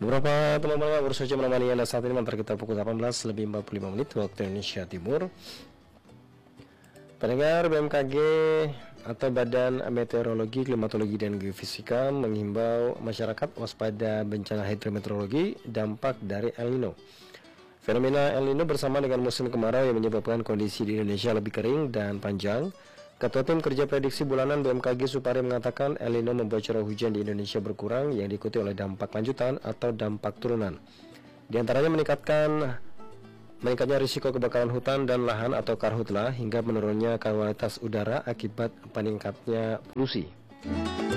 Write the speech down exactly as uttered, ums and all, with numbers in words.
Beberapa teman-teman baru saja menemani Anda saat ini mengantar kita pukul delapan belas lebih empat puluh lima menit waktu Indonesia Timur. Pendengar, B M K G atau Badan Meteorologi, Klimatologi dan Geofisika menghimbau masyarakat waspada bencana hidrometeorologi dampak dari El Nino. Fenomena El Nino bersama dengan musim kemarau yang menyebabkan kondisi di Indonesia lebih kering dan panjang. Ketua Tim Kerja Prediksi Bulanan B M K G Supari mengatakan El Nino membuat curah hujan di Indonesia berkurang yang diikuti oleh dampak lanjutan atau dampak turunan. Di antaranya meningkatkan meningkatnya risiko kebakaran hutan dan lahan atau karhutla hingga menurunnya kualitas udara akibat meningkatnya polusi.